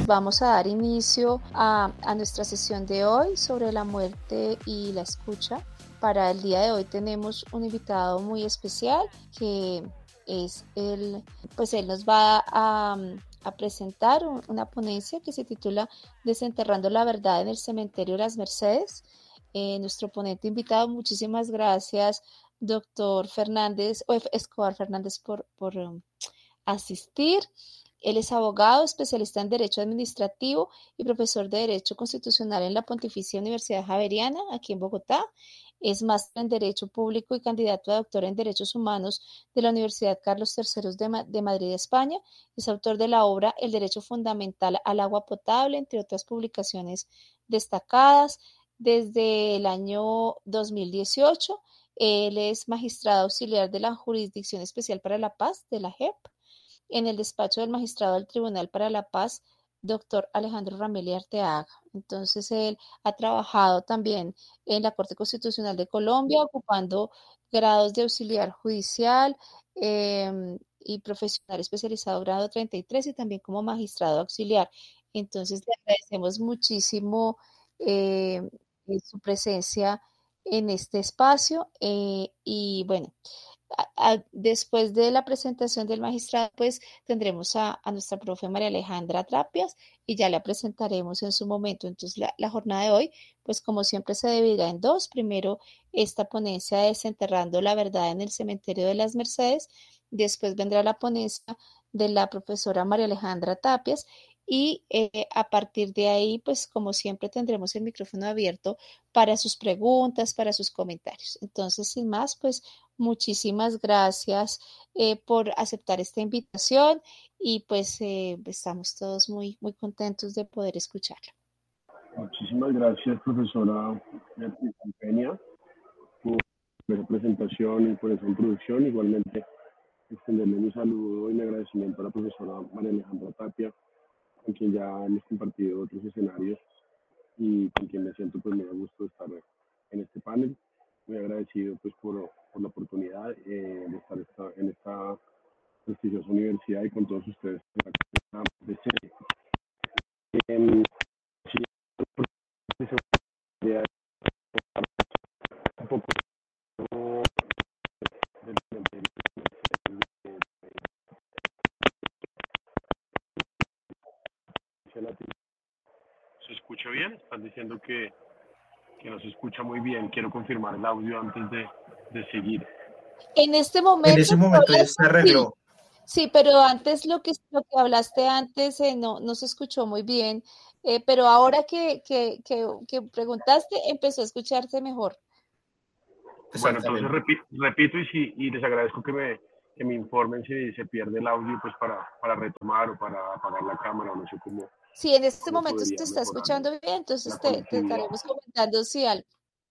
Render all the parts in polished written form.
vamos a dar inicio a nuestra sesión de hoy sobre la muerte y la escucha. Para el día de hoy tenemos un invitado muy especial que es él nos va a presentar una ponencia que se titula Desenterrando la verdad en el cementerio de las Mercedes. Nuestro ponente invitado, muchísimas gracias, doctor Fernández, o Escobar Fernández, por asistir. Él es abogado, especialista en Derecho Administrativo y profesor de Derecho Constitucional en la Pontificia Universidad Javeriana, aquí en Bogotá. Es máster en Derecho Público y candidato a doctor en Derechos Humanos de la Universidad Carlos III de Madrid, España. Es autor de la obra El Derecho Fundamental al Agua Potable, entre otras publicaciones destacadas. Desde el año 2018, él es magistrado auxiliar de la Jurisdicción Especial para la Paz, de la JEP, en el despacho del magistrado del Tribunal para la Paz, doctor Alejandro Ramelli Arteaga. Entonces, él ha trabajado también en la Corte Constitucional de Colombia, ocupando grados de auxiliar judicial y profesional especializado grado 33 y también como magistrado auxiliar. Entonces, le agradecemos muchísimo su presencia en este espacio y bueno, después de la presentación del magistrado, pues tendremos a nuestra profe María Alejandra Tapias y ya la presentaremos en su momento. Entonces, la jornada de hoy, pues como siempre, se dividirá en dos. Primero, esta ponencia de Desenterrando la verdad en el cementerio de las Mercedes. Después vendrá la ponencia de la profesora María Alejandra Tapias. Y a partir de ahí, pues como siempre, tendremos el micrófono abierto para sus preguntas, para sus comentarios. Entonces, sin más, pues muchísimas gracias por aceptar esta invitación y pues estamos todos muy, muy contentos de poder escucharla. Muchísimas gracias, profesora Beatriz Eugenia, por esa presentación y por esa introducción. Igualmente, extenderle mi saludo y mi agradecimiento a la profesora María Alejandra Tapia, con quien ya hemos compartido otros escenarios y con quien me siento pues muy a gusto de estar en este panel. Muy agradecido pues por la oportunidad de estar en esta prestigiosa universidad y con todos ustedes. Un poco del cementerio. ¿Se escucha bien? Están diciendo que no se escucha muy bien. Quiero confirmar el audio antes de seguir. En este momento ya se arregló. Sí, pero antes lo que hablaste antes no se escuchó muy bien, pero ahora que preguntaste empezó a escucharse mejor. Bueno, entonces repito y les agradezco que me informen si se pierde el audio pues para retomar o para apagar la cámara o no sé cómo. Sí, en este momento se está escuchando bien, entonces te estaremos comentando si algo.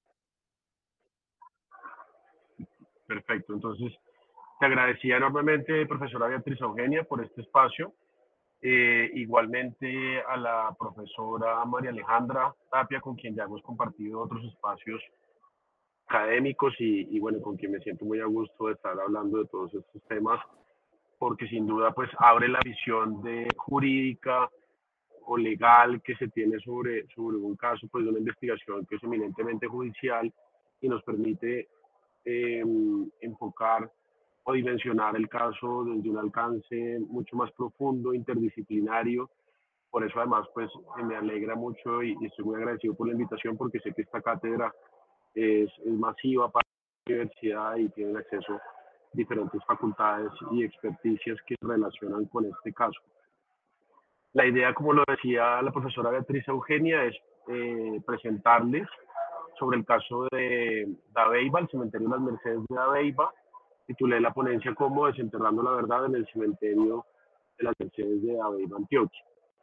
Perfecto, entonces te agradecía enormemente, profesora Beatriz Eugenia, por este espacio. Igualmente a la profesora María Alejandra Tapia, con quien ya hemos compartido otros espacios académicos y bueno, con quien me siento muy a gusto de estar hablando de todos estos temas, porque sin duda pues abre la visión de jurídica o legal que se tiene sobre un caso, pues de una investigación que es eminentemente judicial y nos permite enfocar o dimensionar el caso desde un alcance mucho más profundo, interdisciplinario. Por eso además pues me alegra mucho y estoy muy agradecido por la invitación porque sé que esta cátedra es masiva para la universidad y tienen acceso a diferentes facultades y experticias que se relacionan con este caso. La idea, como lo decía la profesora Beatriz Eugenia, es presentarles sobre el caso de Dabeiba, el cementerio de las Mercedes de Dabeiba. Titulé la ponencia como Desenterrando la verdad en el cementerio de las Mercedes de Dabeiba, Antioquia.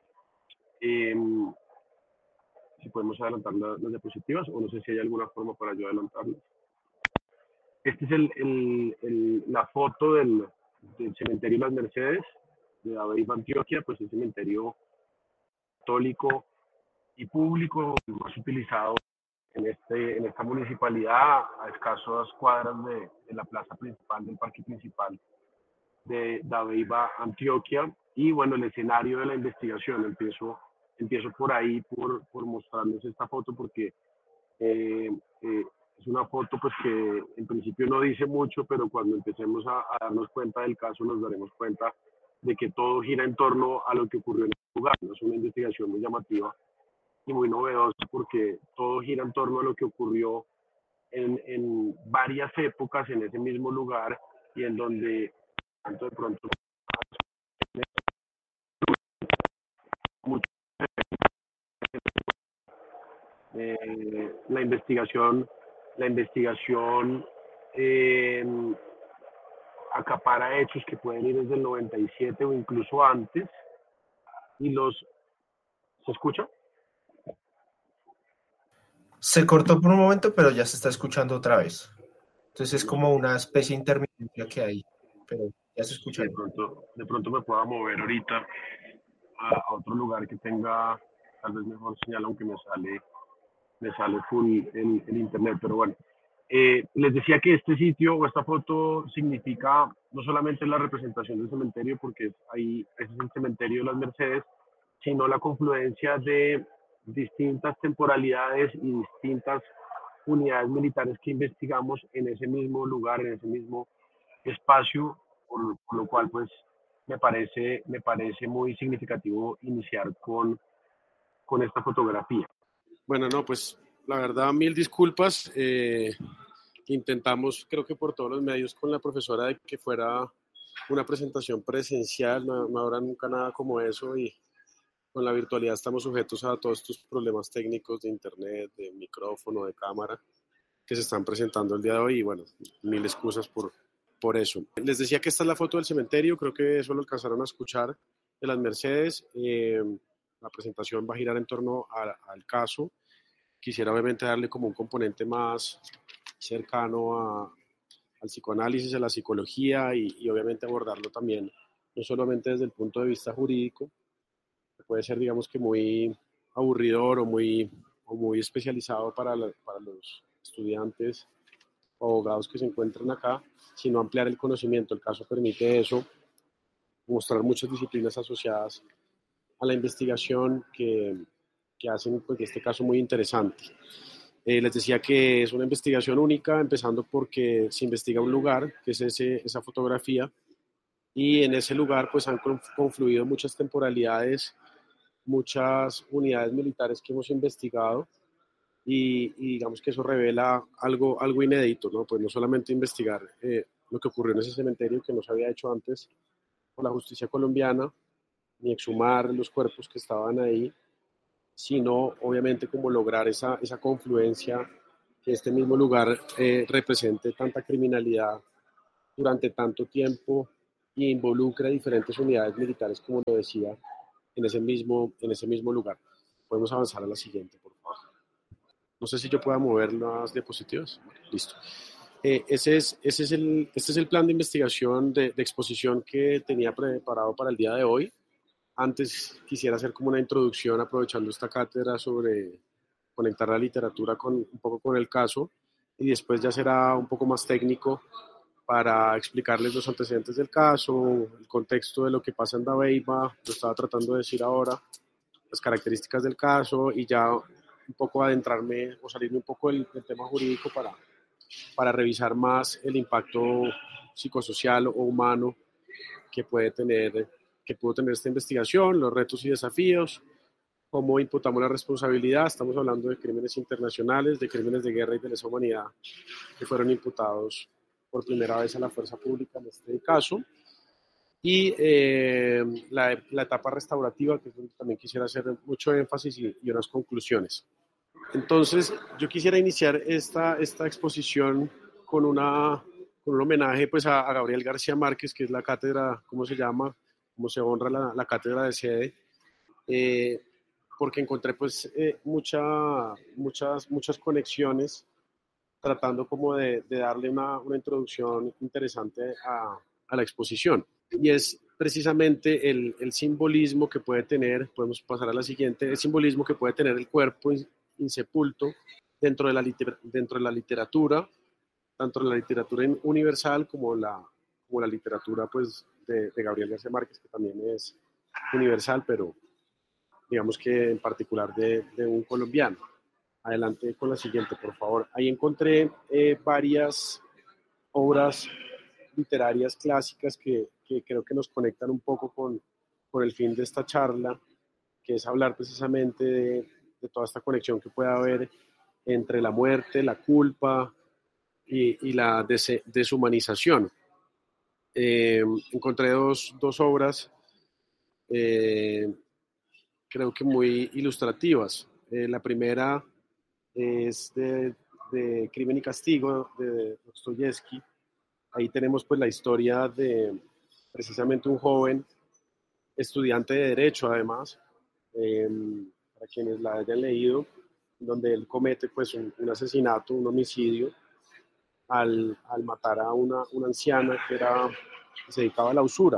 Si podemos adelantar las diapositivas, o no sé si hay alguna forma para yo adelantarlas. Esta es la foto del cementerio de las Mercedes de Dabeiba, Antioquia, pues el cementerio católico y público más utilizado en esta municipalidad, a escasas cuadras de la plaza principal, del parque principal de Dabeiba, Antioquia. Y bueno, el escenario de la investigación, empiezo por ahí, por mostrarles esta foto, porque es una foto pues que en principio no dice mucho, pero cuando empecemos a darnos cuenta del caso nos daremos cuenta de que todo gira en torno a lo que ocurrió en el lugar, ¿no? Es una investigación muy llamativa y muy novedosa porque todo gira en torno a lo que ocurrió en varias épocas en ese mismo lugar y en donde tanto de pronto mucho, la investigación eh, acapara hechos que pueden ir desde el 97 o incluso antes y ¿se escucha? Se cortó por un momento, pero ya se está escuchando otra vez. Entonces es como una especie de intermitencia que hay, pero ya se escucha. Sí, de pronto me pueda mover ahorita a otro lugar que tenga tal vez mejor señal, aunque me sale full el internet, pero bueno. Les decía que este sitio o esta foto significa no solamente la representación del cementerio, porque ahí ese es el cementerio de las Mercedes, sino la confluencia de distintas temporalidades y distintas unidades militares que investigamos en ese mismo lugar, en ese mismo espacio, por lo cual pues me parece muy significativo iniciar con esta fotografía. Bueno, no, pues la verdad, mil disculpas. Intentamos, creo que por todos los medios, con la profesora de que fuera una presentación presencial, no habrá nunca nada como eso y con la virtualidad estamos sujetos a todos estos problemas técnicos de internet, de micrófono, de cámara que se están presentando el día de hoy y bueno, mil excusas por eso. Les decía que esta es la foto del cementerio, creo que eso lo alcanzaron a escuchar de las Mercedes. La presentación va a girar en torno al caso. Quisiera obviamente darle como un componente más cercano al psicoanálisis, a la psicología y obviamente abordarlo también, no solamente desde el punto de vista jurídico, que puede ser digamos que muy aburridor o muy especializado para los estudiantes o abogados que se encuentran acá, sino ampliar el conocimiento. El caso permite eso, mostrar muchas disciplinas asociadas a la investigación que hacen pues, de este caso muy interesante. Les decía que es una investigación única, empezando porque se investiga un lugar, que es esa fotografía, y en ese lugar pues han confluido muchas temporalidades, muchas unidades militares que hemos investigado, y digamos que eso revela algo inédito, ¿no? Pues no solamente investigar lo que ocurrió en ese cementerio que no se había hecho antes por la justicia colombiana, ni exhumar los cuerpos que estaban ahí, sino obviamente como lograr esa confluencia, que este mismo lugar represente tanta criminalidad durante tanto tiempo e involucra diferentes unidades militares, como lo decía, en ese mismo lugar. Podemos avanzar a la siguiente, por favor. No sé si yo pueda mover las diapositivas. Bueno, listo. Este es el plan de investigación de exposición que tenía preparado para el día de hoy. Antes quisiera hacer como una introducción, aprovechando esta cátedra, sobre conectar la literatura un poco con el caso, y después ya será un poco más técnico para explicarles los antecedentes del caso, el contexto de lo que pasa en Dabeiba, lo estaba tratando de decir ahora, las características del caso y ya un poco adentrarme o salirme un poco del tema jurídico para revisar más el impacto psicosocial o humano que pudo tener esta investigación, los retos y desafíos, cómo imputamos la responsabilidad. Estamos hablando de crímenes internacionales, de crímenes de guerra y de lesa humanidad que fueron imputados por primera vez a la fuerza pública en este caso. Y la etapa restaurativa, que es donde también quisiera hacer mucho énfasis y unas conclusiones. Entonces, yo quisiera iniciar esta exposición con un homenaje pues, a Gabriel García Márquez, que es la cátedra, ¿cómo se llama? Cómo se honra la cátedra de sede, porque encontré pues, muchas conexiones, tratando como de darle una introducción interesante a la exposición. Y es precisamente el simbolismo que puede tener, podemos pasar a la siguiente, el simbolismo que puede tener el cuerpo insepulto dentro de la literatura, tanto la literatura universal como la literatura pues, de Gabriel García Márquez, que también es universal, pero digamos que en particular de un colombiano. Adelante con la siguiente, por favor. Ahí encontré varias obras literarias clásicas que creo que nos conectan un poco con el fin de esta charla, que es hablar precisamente de toda esta conexión que puede haber entre la muerte, la culpa y la deshumanización. Encontré dos obras, creo que muy ilustrativas. La primera es de Crimen y Castigo, de Dostoyevsky. Ahí tenemos pues la historia de precisamente un joven estudiante de Derecho, además, para quienes la hayan leído, donde él comete pues un asesinato, un homicidio, al matar a una anciana que se dedicaba a la usura.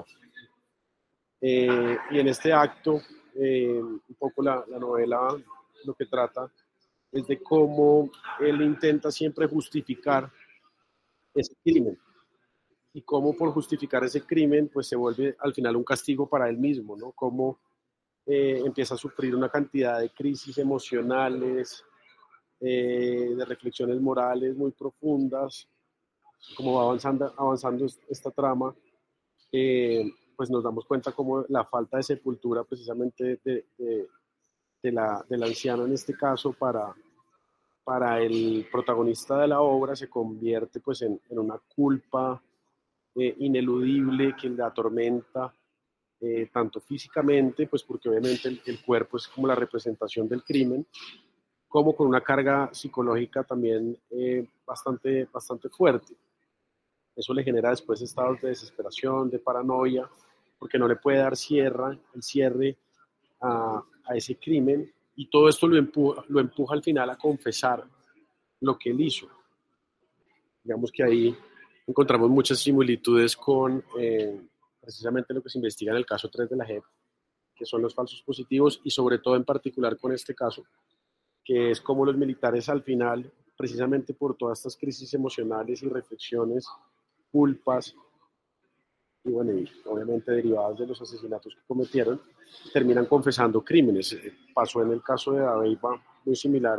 Y en este acto, un poco la novela lo que trata es de cómo él intenta siempre justificar ese crimen y cómo por justificar ese crimen pues se vuelve al final un castigo para él mismo, ¿no? Cómo empieza a sufrir una cantidad de crisis emocionales, de reflexiones morales muy profundas, como va avanzando esta trama, pues nos damos cuenta como la falta de sepultura precisamente de la anciana en este caso para el protagonista de la obra se convierte pues en una culpa ineludible que le atormenta tanto físicamente, pues porque obviamente el cuerpo es como la representación del crimen, como con una carga psicológica también bastante fuerte. Eso le genera después estados de desesperación, de paranoia, porque no le puede dar el cierre a ese crimen, y todo esto lo empuja al final a confesar lo que él hizo. Digamos que ahí encontramos muchas similitudes con precisamente lo que se investiga en el caso 3 de la JEP, que son los falsos positivos, y sobre todo en particular con este caso, que es como los militares al final, precisamente por todas estas crisis emocionales y reflexiones, culpas, y bueno, y obviamente derivadas de los asesinatos que cometieron, terminan confesando crímenes. Pasó en el caso de Dabeiba, muy similar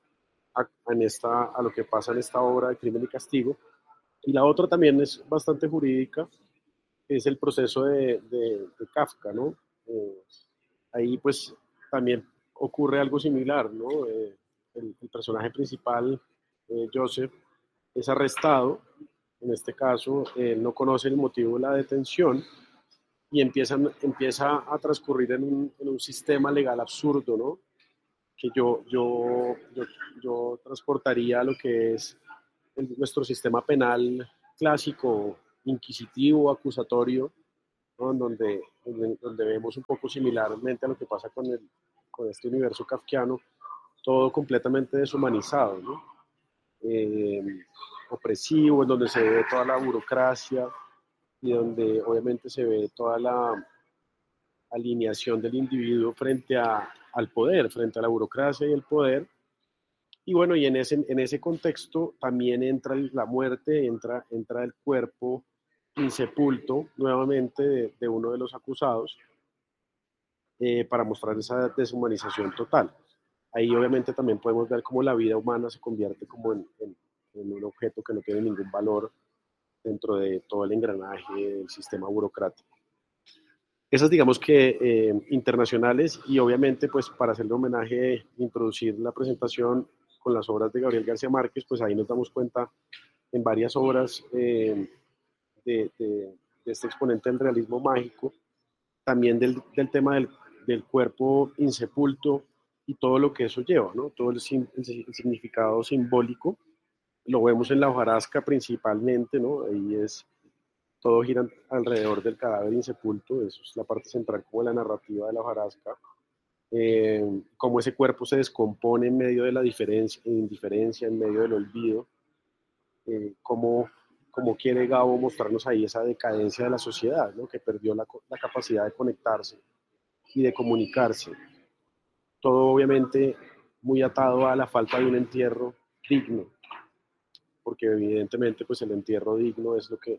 a lo que pasa en esta obra de Crimen y Castigo. Y la otra también es bastante jurídica, es el proceso de Kafka, ¿no? Ahí pues también ocurre algo similar, ¿no? El personaje principal, Joseph, es arrestado. En este caso, él no conoce el motivo de la detención y empieza a transcurrir en un sistema legal absurdo, ¿no? Que yo transportaría a lo que es nuestro sistema penal clásico, inquisitivo, acusatorio, ¿no? Donde vemos un poco similarmente a lo que pasa con este universo kafkiano, todo completamente deshumanizado, ¿no? Opresivo, en donde se ve toda la burocracia y donde obviamente se ve toda la alineación del individuo frente al poder, frente a la burocracia y el poder. Y bueno, y en ese contexto también entra la muerte, entra el cuerpo insepulto nuevamente de uno de los acusados, para mostrar esa deshumanización total. Ahí obviamente también podemos ver cómo la vida humana se convierte como en un objeto que no tiene ningún valor dentro de todo el engranaje del sistema burocrático. Esas digamos que internacionales, y obviamente pues para hacerle homenaje, introducir la presentación con las obras de Gabriel García Márquez, pues ahí nos damos cuenta en varias obras de este exponente del realismo mágico, también del tema del cuerpo insepulto y todo lo que eso lleva, ¿no? Todo el significado simbólico. Lo vemos en la hojarasca principalmente, ¿no? Ahí todo gira alrededor del cadáver insepulto, eso es la parte central como de la narrativa de la hojarasca. Cómo ese cuerpo se descompone en medio de la indiferencia, en medio del olvido, cómo quiere Gabo mostrarnos ahí esa decadencia de la sociedad, ¿no? Que perdió la capacidad de conectarse y de comunicarse. Todo obviamente muy atado a la falta de un entierro digno, porque evidentemente pues el entierro digno es lo que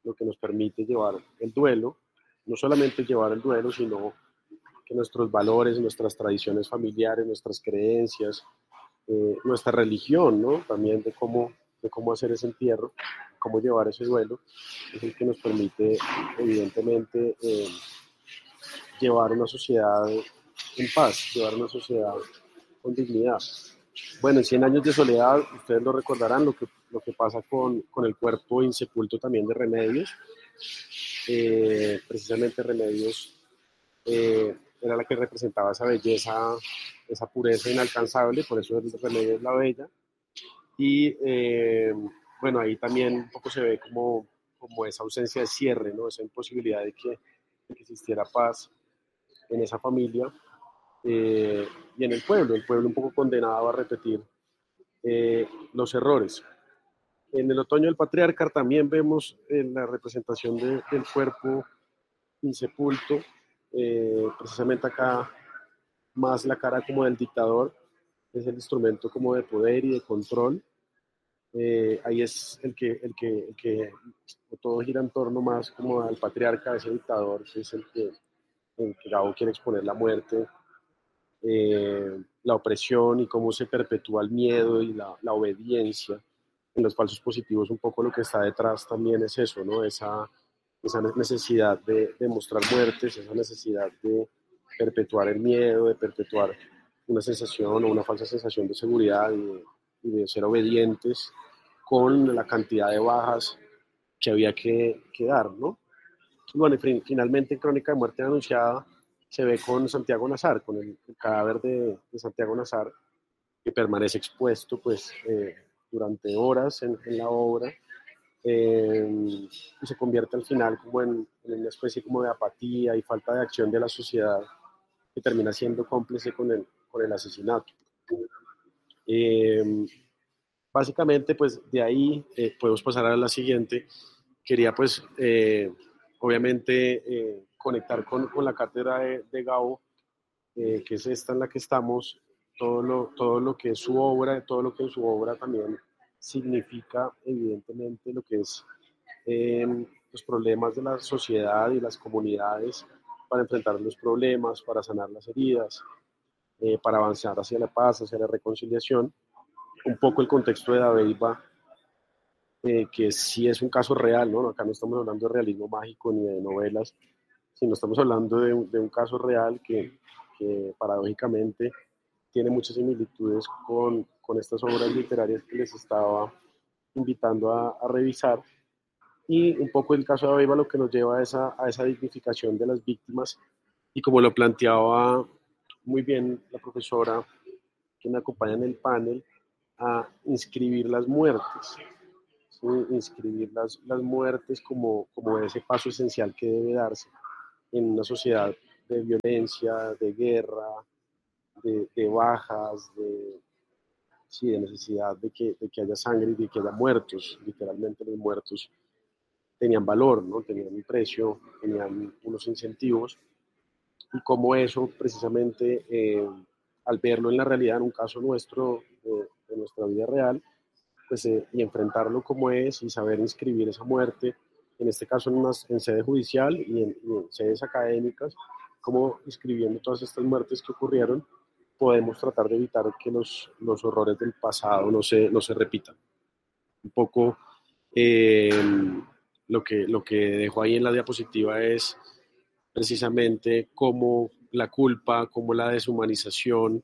lo que nos permite llevar el duelo, no solamente llevar el duelo, sino que nuestros valores, nuestras tradiciones familiares, nuestras creencias, nuestra religión, ¿no? También de cómo hacer ese entierro, cómo llevar ese duelo, es el que nos permite, evidentemente, llevar una sociedad en paz, llevar una sociedad con dignidad. Bueno, en 100 años de soledad, ustedes lo recordarán, lo que pasa con el cuerpo insepulto también de Remedios. Precisamente Remedios era la que representaba esa belleza, esa pureza inalcanzable, por eso el Remedios es la bella. Y bueno, ahí también un poco se ve como esa ausencia de cierre, ¿no? Esa imposibilidad de que existiera paz en esa familia y en el pueblo un poco condenado a repetir los errores. En el otoño del patriarca también vemos la representación del cuerpo insepulto, precisamente acá más la cara como del dictador, es el instrumento como de poder y de control. Ahí es el que todo gira en torno más como al patriarca, ese dictador, que es el que Gabo quiere exponer la muerte, la opresión y cómo se perpetúa el miedo y la obediencia. En los falsos positivos un poco lo que está detrás también es eso, ¿no? Esa necesidad de mostrar muertes, esa necesidad de perpetuar el miedo, de perpetuar una sensación o una falsa sensación de seguridad y de ser obedientes con la cantidad de bajas que había que dar, ¿no? Y bueno, finalmente en Crónica de Muerte Anunciada se ve con Santiago Nazar, con el cadáver de Santiago Nazar, que permanece expuesto pues durante horas en la obra, y se convierte al final como en una especie como de apatía y falta de acción de la sociedad que termina siendo cómplice con el asesinato. Básicamente pues de ahí podemos pasar a la siguiente. Quería pues obviamente conectar con la cátedra de Gabo, que es esta en la que estamos, todo lo que es su obra, todo lo que en su obra también significa evidentemente lo que es los problemas de la sociedad y las comunidades para enfrentar los problemas, para sanar las heridas, para avanzar hacia la paz, hacia la reconciliación. Un poco el contexto de Dabeiba, que sí es un caso real, ¿no? Acá no estamos hablando de realismo mágico ni de novelas, sino estamos hablando de un caso real que paradójicamente tiene muchas similitudes con estas obras literarias que les estaba invitando a revisar. Y un poco el caso de Dabeiba lo que nos lleva a esa dignificación de las víctimas, y como lo planteaba muy bien la profesora que me acompaña en el panel, a inscribir las muertes, ¿sí? Inscribir las muertes como ese paso esencial que debe darse en una sociedad de violencia, de guerra, de bajas, de necesidad de que haya sangre y de que haya muertos. Literalmente los muertos tenían valor, ¿no? Tenían un precio, tenían unos incentivos, y como eso precisamente al verlo en la realidad, en un caso nuestro, de nuestra vida real, pues, y enfrentarlo como es y saber inscribir esa muerte, en este caso en sede judicial y en sedes académicas, como inscribiendo todas estas muertes que ocurrieron, podemos tratar de evitar que los horrores del pasado no se repitan. Un poco lo que dejo ahí en la diapositiva es precisamente cómo la culpa, cómo la deshumanización,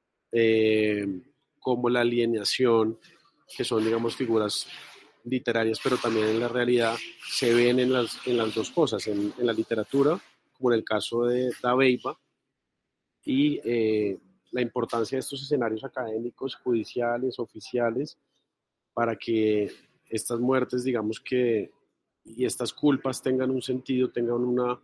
cómo la alienación, que son, digamos, figuras literarias, pero también en la realidad se ven en las dos cosas, en la literatura, como en el caso de Dabeiba, y la importancia de estos escenarios académicos, judiciales, oficiales, para que estas muertes, digamos que, y estas culpas tengan un sentido, tengan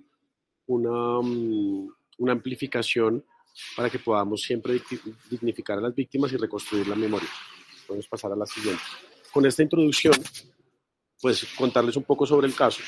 una amplificación, para que podamos siempre dignificar a las víctimas y reconstruir la memoria. Podemos pasar a la siguiente. Con esta introducción, pues contarles un poco sobre el caso.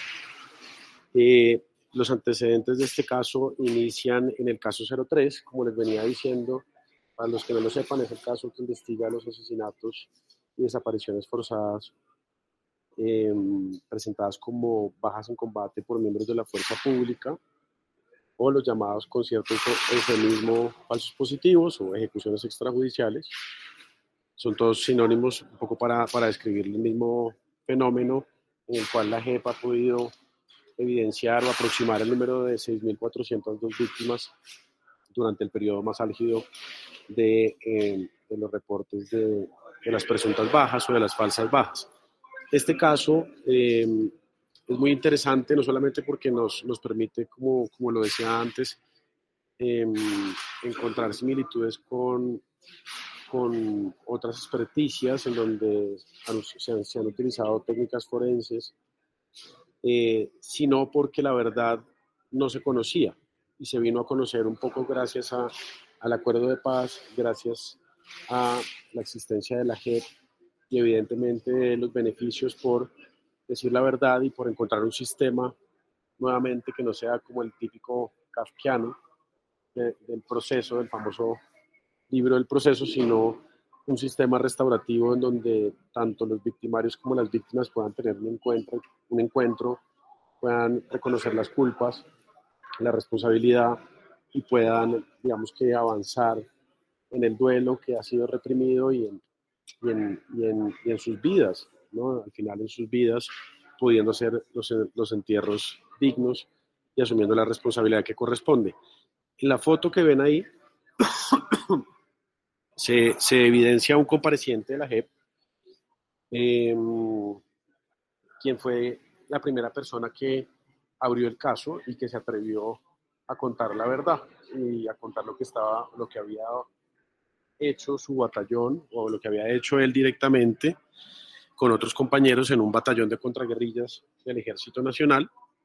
Los antecedentes de este caso inician en el caso 03, como les venía diciendo. Para los que no lo sepan, es el caso que investiga los asesinatos y desapariciones forzadas presentadas como bajas en combate por miembros de la fuerza pública, o los llamados, con cierto eufemismo, falsos positivos o ejecuciones extrajudiciales. Son todos sinónimos un poco para describir el mismo fenómeno en el cual la JEP ha podido evidenciar o aproximar el número de 6.402 víctimas durante el periodo más álgido de los reportes de las presuntas bajas o de las falsas bajas. Este caso es muy interesante, no solamente porque nos permite, como lo decía antes, encontrar similitudes con otras experticias en donde se han utilizado técnicas forenses, sino porque la verdad no se conocía y se vino a conocer un poco gracias al acuerdo de paz, gracias a la existencia de la JEP y evidentemente los beneficios por decir la verdad y por encontrar un sistema nuevamente que no sea como el típico kafkiano del proceso, del famoso libro del proceso, sino un sistema restaurativo en donde tanto los victimarios como las víctimas puedan tener un encuentro, puedan reconocer las culpas, la responsabilidad y puedan, digamos que, avanzar en el duelo que ha sido reprimido y en sus vidas, ¿no? Al final en sus vidas, pudiendo hacer los entierros dignos y asumiendo la responsabilidad que corresponde. En la foto que ven ahí se evidencia un compareciente de la JEP, quien fue la primera persona que abrió el caso y que se atrevió a contar la verdad y a contar lo que había hecho su batallón o lo que había hecho él directamente con otros compañeros en un batallón de contraguerrillas del Ejército Nacional.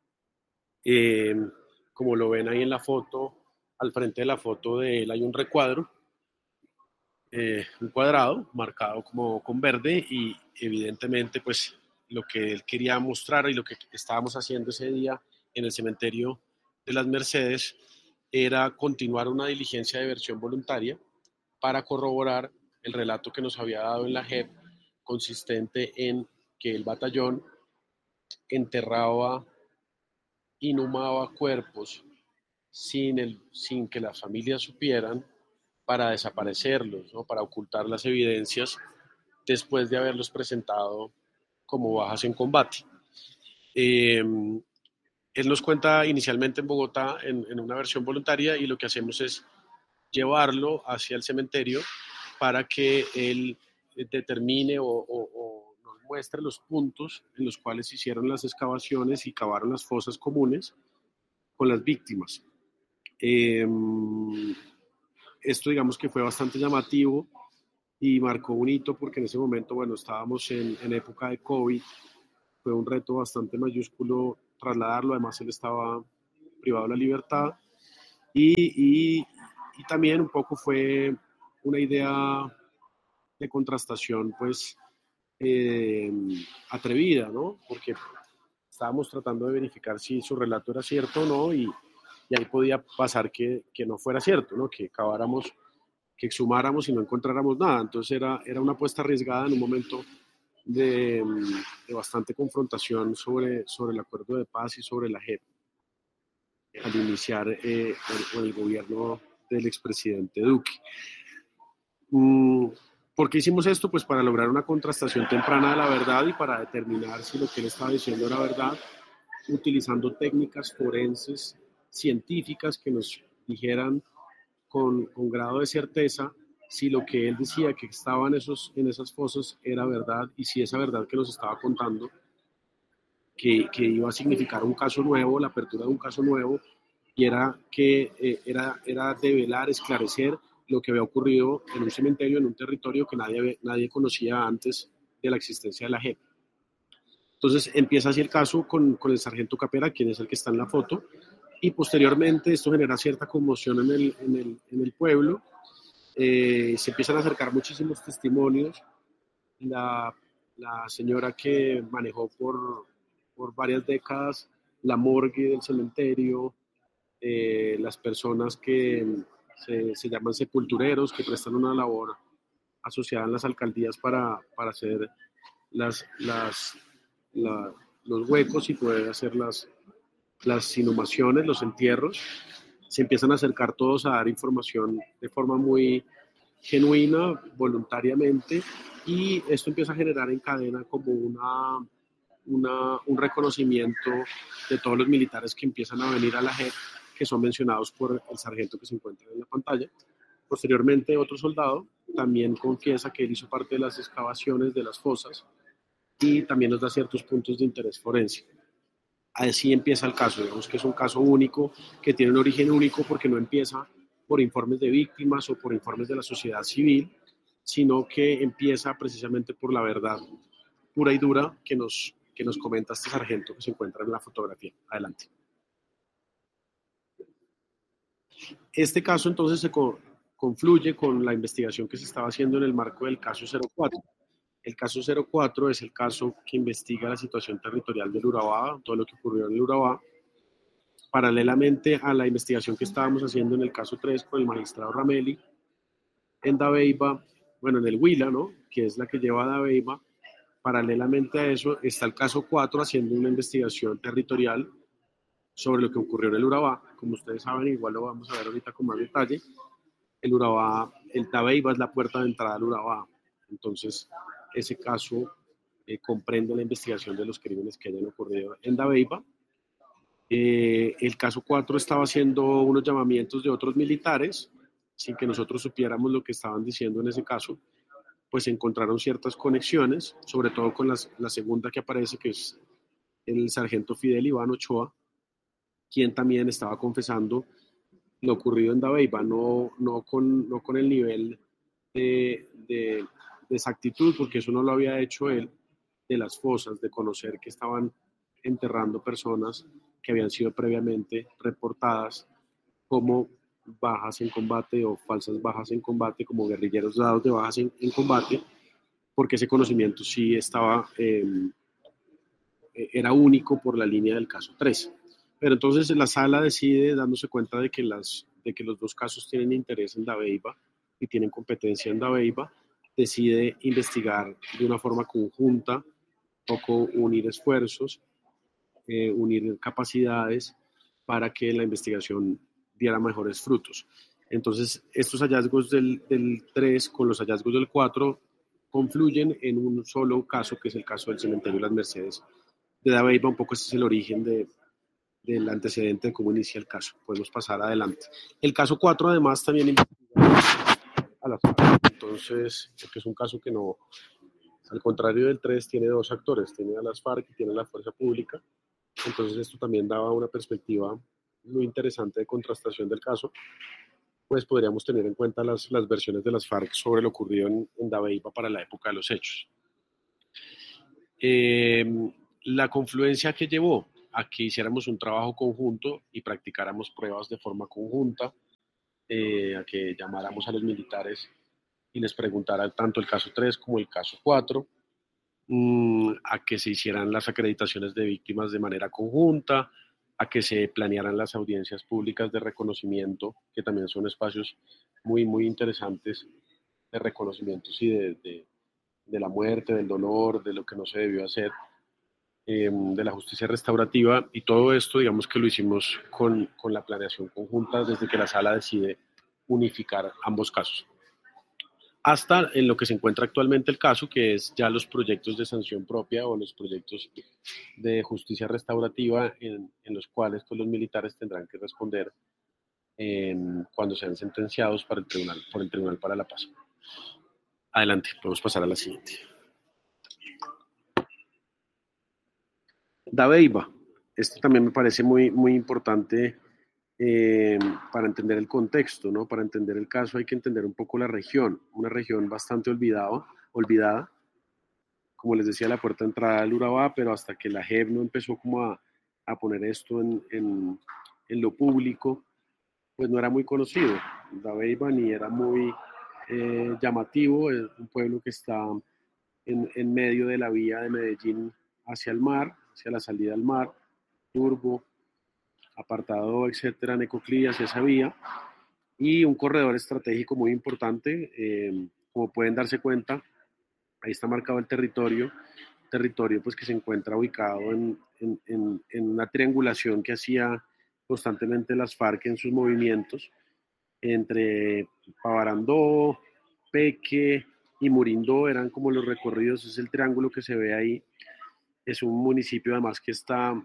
Como lo ven ahí en la foto, al frente de la foto de él hay un recuadro, un cuadrado marcado como con verde, y evidentemente pues lo que él quería mostrar y lo que estábamos haciendo ese día en el cementerio de las Mercedes era continuar una diligencia de versión voluntaria para corroborar el relato que nos había dado en la JEP, consistente en que el batallón enterraba, inhumaba cuerpos sin que las familias supieran, para desaparecerlos, ¿no? Para ocultar las evidencias después de haberlos presentado como bajas en combate. Él nos cuenta inicialmente en Bogotá en una versión voluntaria, y lo que hacemos es llevarlo hacia el cementerio para que él determine o nos muestre los puntos en los cuales se hicieron las excavaciones y cavaron las fosas comunes con las víctimas. Esto, digamos, que fue bastante llamativo y marcó un hito, porque en ese momento, bueno, estábamos en época de COVID, fue un reto bastante mayúsculo trasladarlo, además él estaba privado de la libertad, y también un poco fue una idea de contrastación, pues, atrevida, ¿no? Porque estábamos tratando de verificar si su relato era cierto o no, y ahí podía pasar que no fuera cierto, ¿no? Que caváramos, que exhumáramos y no encontráramos nada. Entonces era una apuesta arriesgada en un momento de bastante confrontación sobre el acuerdo de paz y sobre la JEP, al iniciar el gobierno del expresidente Duque. ¿Por qué hicimos esto? Pues para lograr una contrastación temprana de la verdad y para determinar si lo que él estaba diciendo era verdad, utilizando técnicas forenses científicas que nos dijeran con grado de certeza si lo que él decía que estaba en esas fosas era verdad, y si esa verdad que nos estaba contando, que iba a significar un caso nuevo, la apertura de un caso nuevo, y era develar, esclarecer lo que había ocurrido en un cementerio, en un territorio que nadie conocía antes de la existencia de la JEP. Entonces empieza así el caso con el sargento Capera, quien es el que está en la foto, y posteriormente esto genera cierta conmoción en el pueblo. Se empiezan a acercar muchísimos testimonios. La señora que manejó por varias décadas la morgue del cementerio, las personas que se llaman sepultureros, que prestan una labor asociada en las alcaldías para hacer las los huecos y poder hacer las inhumaciones, los entierros. Se empiezan a acercar todos a dar información de forma muy genuina, voluntariamente, y esto empieza a generar en cadena como un reconocimiento de todos los militares que empiezan a venir a la JEP, que son mencionados por el sargento que se encuentra en la pantalla. Posteriormente, otro soldado también confiesa que él hizo parte de las excavaciones de las fosas y también nos da ciertos puntos de interés forense. Así empieza el caso, digamos que es un caso único, que tiene un origen único porque no empieza por informes de víctimas o por informes de la sociedad civil, sino que empieza precisamente por la verdad pura y dura que nos comenta este sargento que se encuentra en la fotografía. Adelante. Este caso entonces se confluye con la investigación que se estaba haciendo en el marco del caso 04. El caso 04 es el caso que investiga la situación territorial del Urabá, todo lo que ocurrió en el Urabá, paralelamente a la investigación que estábamos haciendo en el caso 3 con el magistrado Ramelli, en Dabeiba, bueno, en el Huila, ¿no?, que es la que lleva a Dabeiba. Paralelamente a eso está el caso 4 haciendo una investigación territorial sobre lo que ocurrió en el Urabá. Como ustedes saben, igual lo vamos a ver ahorita con más detalle, el Urabá, el Dabeiba es la puerta de entrada al Urabá. Entonces, ese caso comprende la investigación de los crímenes que hayan ocurrido en Dabeiba. El caso 4 estaba haciendo unos llamamientos de otros militares, sin que nosotros supiéramos lo que estaban diciendo en ese caso, pues encontraron ciertas conexiones, sobre todo con la segunda que aparece, que es el sargento Fidel Iván Ochoa, quien también estaba confesando lo ocurrido en Dabeiba, no con el nivel de exactitud, porque eso no lo había hecho él, de las fosas, de conocer que estaban enterrando personas que habían sido previamente reportadas como bajas en combate o falsas bajas en combate, como guerrilleros dados de bajas en combate, porque ese conocimiento sí estaba, era único por la línea del caso 3. Pero entonces la sala decide, dándose cuenta de que los dos casos tienen interés en Dabeiba y tienen competencia en Dabeiba, decide investigar de una forma conjunta, poco unir esfuerzos, unir capacidades para que la investigación diera mejores frutos. Entonces, estos hallazgos del 3 con los hallazgos del 4 confluyen en un solo caso, que es el caso del cementerio de las Mercedes de Dabeiba. Un poco este es el origen del antecedente de cómo inicia el caso. Podemos pasar adelante. El caso 4 además también investiga a las FARC. Entonces, porque es un caso que no, al contrario del 3, tiene dos actores, tiene a las FARC y tiene a la fuerza pública. Entonces esto también daba una perspectiva muy interesante de contrastación del caso. Pues podríamos tener en cuenta las versiones de las FARC sobre lo ocurrido en Dabeiba para la época de los hechos. La confluencia que llevó a que hiciéramos un trabajo conjunto y practicáramos pruebas de forma conjunta, a que llamáramos a los militares y les preguntara tanto el caso 3 como el caso 4, a que se hicieran las acreditaciones de víctimas de manera conjunta, a que se planearan las audiencias públicas de reconocimiento, que también son espacios muy, muy interesantes de reconocimiento, sí, de la muerte, del dolor, de lo que no se debió hacer, de la justicia restaurativa, y todo esto, digamos que lo hicimos con la planeación conjunta desde que la sala decide unificar ambos casos. Hasta en lo que se encuentra actualmente el caso, que es ya los proyectos de sanción propia o los proyectos de justicia restaurativa en los cuales pues, los militares tendrán que responder cuando sean sentenciados por el Tribunal para la Paz. Adelante, podemos pasar a la siguiente. Dabeiba. Esto también me parece muy, muy importante para entender el contexto, ¿no? Para entender el caso hay que entender un poco la región, una región bastante olvidada, como les decía, la puerta de entrada del Urabá, pero hasta que la JEP no empezó como a poner esto en lo público, pues no era muy conocido. Dabeiba ni era muy llamativo, es un pueblo que está en medio de la vía de Medellín hacia el mar, hacia la salida al mar, Turbo, Apartado, etcétera, Necoclí, hacia esa vía, y un corredor estratégico muy importante. Como pueden darse cuenta, ahí está marcado el territorio, territorio pues, que se encuentra ubicado en una triangulación que hacía constantemente las FARC en sus movimientos entre Pavarandó, Peque y Murindó, eran como los recorridos, es el triángulo que se ve ahí. Es un municipio además que está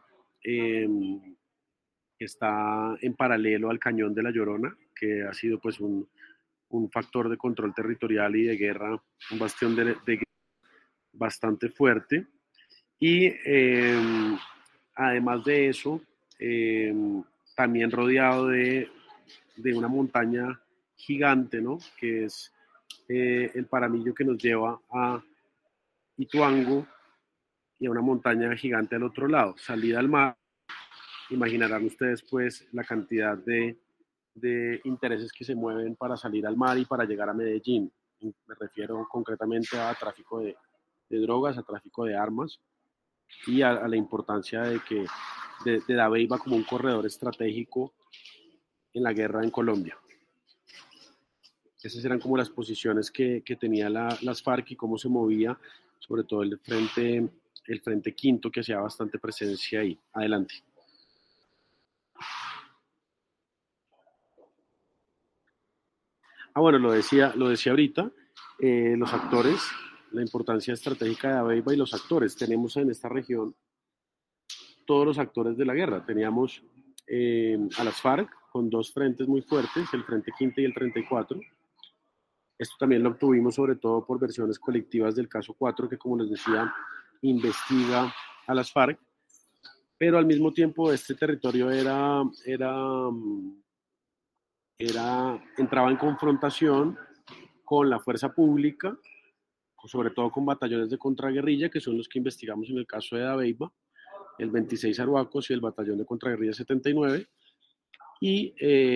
en paralelo al Cañón de la Llorona, que ha sido pues un factor de control territorial y de guerra, un bastión de guerra bastante fuerte. Y además de eso, también rodeado de una montaña gigante, ¿no? Que es el Paramillo, que nos lleva a Ituango y a una montaña gigante al otro lado, salida al mar. Imaginarán ustedes pues la cantidad de intereses que se mueven para salir al mar y para llegar a Medellín. Me refiero concretamente a tráfico de drogas, a tráfico de armas y a la importancia de Dabeiba como un corredor estratégico en la guerra en Colombia. Esas eran como las posiciones que tenía las FARC y cómo se movía, sobre todo el frente quinto, que hacía bastante presencia ahí. Adelante. Bueno, lo decía ahorita, los actores, la importancia estratégica de Dabeiba y los actores. Tenemos en esta región todos los actores de la guerra. Teníamos a las FARC con dos frentes muy fuertes, el Frente Quinto y el 34. Esto también lo obtuvimos sobre todo por versiones colectivas del caso 4, que como les decía, investiga a las FARC, pero al mismo tiempo este territorio entraba en confrontación con la fuerza pública, sobre todo con batallones de contraguerrilla, que son los que investigamos en el caso de Dabeiba, el 26 Arhuacos y el batallón de contraguerrilla 79, y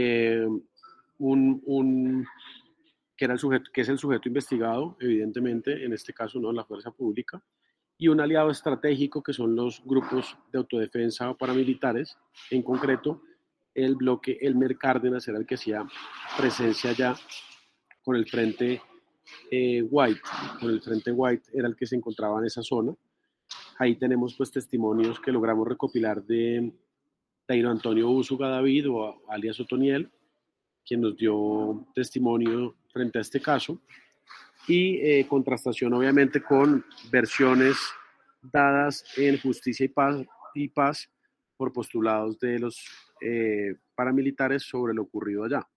que es el sujeto investigado, evidentemente, en este caso no, la fuerza pública, y un aliado estratégico que son los grupos de autodefensa paramilitares, en concreto el bloque Elmer Cárdenas era el que hacía presencia ya con el frente White, era el que se encontraba en esa zona. Ahí tenemos pues testimonios que logramos recopilar de Dairo Antonio Úsuga David, o alias Otoniel, quien nos dio testimonio frente a este caso, y contrastación obviamente con versiones dadas en Justicia y Paz por postulados de los paramilitares sobre lo ocurrido allá.